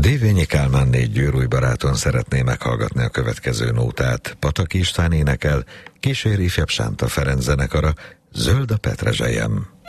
Dévényi Kálmán négy Győrúj baráton szeretné meghallgatni a következő nótát. Pataki István énekel, kísér ifjabb Sánta Ferenc zenekara, Zöld a petrezselyem.